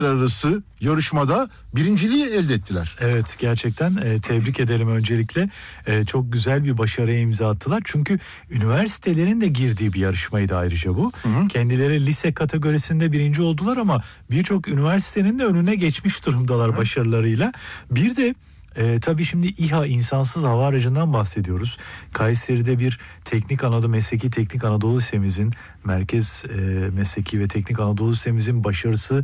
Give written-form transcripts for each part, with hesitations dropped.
arası yarışmada birinciliği elde ettiler. Evet, gerçekten tebrik edelim öncelikle. Çok güzel bir başarıya imza attılar. Çünkü üniversitelerin de girdiği bir yarışmaydı ayrıca bu. Hı. Kendileri lise kategorisinde birinci oldular ama birçok üniversitenin de önüne geçmiş durumdalar başarılarıyla. Bir de tabii şimdi İHA insansız hava aracından bahsediyoruz. Kayseri'de bir Mesleki Teknik Anadolu Lisemizin, Merkez Mesleki ve Teknik Anadolu Lisemizin başarısı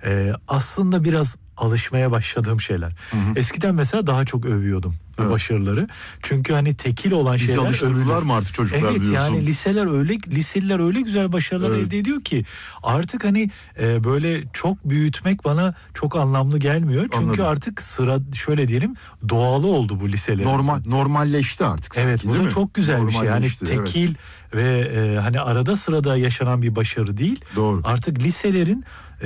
aslında biraz alışmaya başladığım şeyler. Hı hı. Eskiden mesela daha çok övüyordum bu başarıları. Çünkü hani tekil olan şeyler övülür. Alıştırdılar mı artık çocuklar evet, diyorsun? Yani liseliler öyle güzel başarılar elde ediyor ki artık hani böyle çok büyütmek bana çok anlamlı gelmiyor. Çünkü Anladım. Artık şöyle diyelim, doğalı oldu bu liseler. Normalleşti artık sanki, evet, bu da çok güzel bir şey. Yani tekil ve hani arada sırada yaşanan bir başarı değil. Doğru. Artık liselerin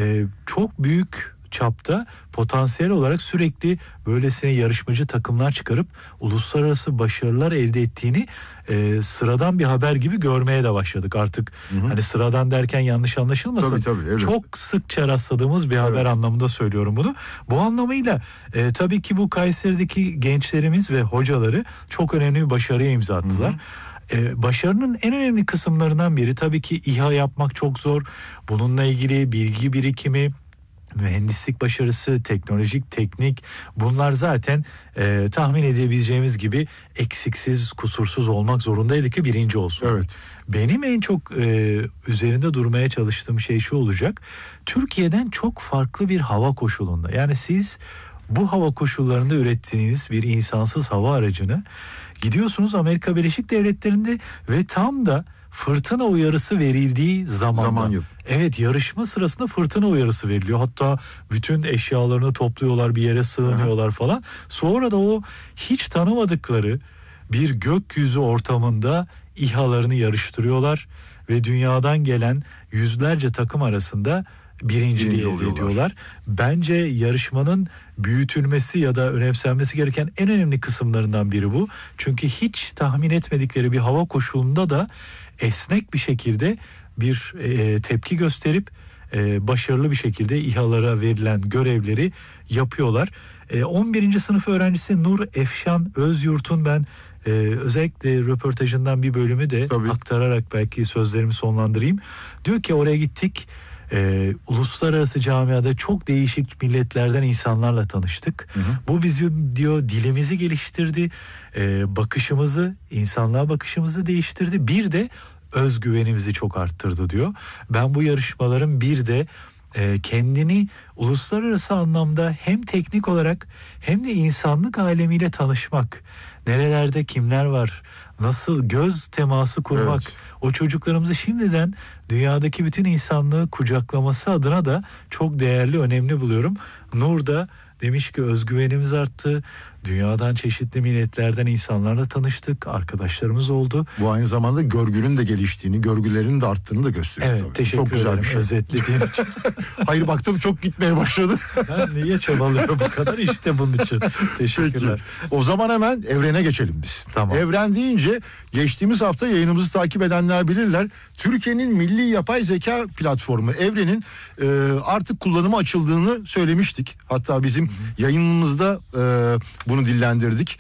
çok büyük çapta potansiyel olarak sürekli böylesine yarışmacı takımlar çıkarıp uluslararası başarılar elde ettiğini sıradan bir haber gibi görmeye de başladık artık. Hı hı. Hani sıradan derken yanlış anlaşılmasın. Tabii, evet. Çok sıkça rastladığımız bir haber anlamında söylüyorum bunu. Bu anlamıyla tabii ki bu Kayseri'deki gençlerimiz ve hocaları çok önemli bir başarıya imza attılar. Hı hı. Başarının en önemli kısımlarından biri tabii ki İHA yapmak çok zor. Bununla ilgili bilgi birikimi, mühendislik başarısı, teknik, bunlar zaten tahmin edebileceğimiz gibi eksiksiz, kusursuz olmak zorundaydı ki birinci olsun. Evet. Benim en çok üzerinde durmaya çalıştığım şey şu olacak: Türkiye'den çok farklı bir hava koşulunda, yani siz bu hava koşullarında ürettiğiniz bir insansız hava aracını gidiyorsunuz Amerika Birleşik Devletleri'nde ve tam da fırtına uyarısı verildiği zaman yok. Evet, yarışma sırasında fırtına uyarısı veriliyor. Hatta bütün eşyalarını topluyorlar, bir yere sığınıyorlar falan. Sonra da o hiç tanımadıkları bir gökyüzü ortamında İHA'larını yarıştırıyorlar ve dünyadan gelen yüzlerce takım arasında birinciliği elde ediyorlar. Bence yarışmanın büyütülmesi ya da önemsenmesi gereken en önemli kısımlarından biri bu. Çünkü hiç tahmin etmedikleri bir hava koşulunda da esnek bir şekilde bir tepki gösterip başarılı bir şekilde İHA'lara verilen görevleri yapıyorlar. 11. sınıf öğrencisi Nur Efşan Özyurt'un ben özellikle röportajından bir bölümü de aktararak belki sözlerimi sonlandırayım. Diyor ki oraya gittik. Uluslararası camiada çok değişik milletlerden insanlarla tanıştık. Hı hı. Bu bizim diyor dilimizi geliştirdi, bakışımızı, insanlığa bakışımızı değiştirdi. Bir de özgüvenimizi çok arttırdı diyor. Ben bu yarışmaların bir de kendini uluslararası anlamda hem teknik olarak hem de insanlık alemiyle tanışmak, nerelerde kimler var, nasıl göz teması kurmak, o çocuklarımızı şimdiden dünyadaki bütün insanlığı kucaklaması adına da çok değerli, önemli buluyorum. Nur da demiş ki özgüvenimiz arttı. Dünyadan çeşitli milletlerden insanlarla tanıştık. Arkadaşlarımız oldu. Bu aynı zamanda görgünün de geliştiğini, görgülerin de arttığını da gösteriyor. Evet, tabii. Teşekkür çok güzel ederim bir şey. Özetlediğin için. Hayır, baktım çok gitmeye başladı. Ben niye çabalıyorum bu kadar? İşte bunun için. Teşekkürler. Peki. O zaman hemen evrene geçelim biz. Tamam. Evren deyince geçtiğimiz hafta yayınımızı takip edenler bilirler. Türkiye'nin milli yapay zeka platformu Evren'in artık kullanıma açıldığını söylemiştik. Hatta bizim yayınımızda bunu dillendirdik.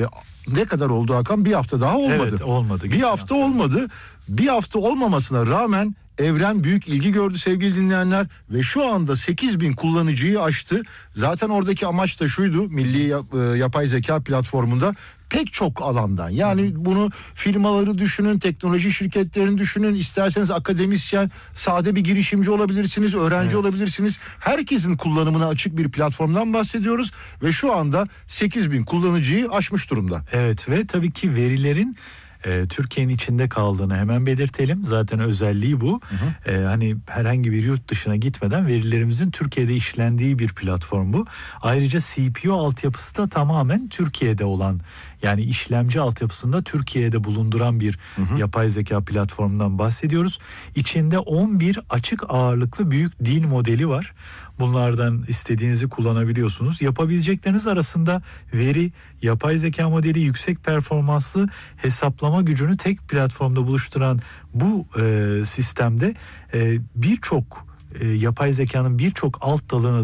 Ne kadar oldu Hakan? Bir hafta daha olmadı. Evet, olmadı. Bir hafta olmadı. Bir hafta olmamasına rağmen Evren büyük ilgi gördü sevgili dinleyenler ve şu anda 8.000 kullanıcıyı aştı. Zaten oradaki amaç da şuydu: milli yapay zeka platformunda pek çok alandan, yani bunu firmaları düşünün, teknoloji şirketlerini düşünün, isterseniz akademisyen, sade bir girişimci olabilirsiniz, öğrenci olabilirsiniz. Herkesin kullanımına açık bir platformdan bahsediyoruz ve şu anda 8.000 kullanıcıyı aşmış durumda. Evet ve tabii ki verilerin Türkiye'nin içinde kaldığını hemen belirtelim. Zaten özelliği bu. Hı hı. Hani herhangi bir yurt dışına gitmeden verilerimizin Türkiye'de işlendiği bir platform bu. Ayrıca CPU altyapısı da tamamen Türkiye'de olan, yani işlemci altyapısında Türkiye'de bulunduran bir yapay zeka platformundan bahsediyoruz. İçinde 11 açık ağırlıklı büyük dil modeli var. Bunlardan istediğinizi kullanabiliyorsunuz. Yapabilecekleriniz arasında veri, yapay zeka modeli, yüksek performanslı hesaplama gücünü tek platformda buluşturan bu sistemde birçok yapay zekanın birçok alt dalını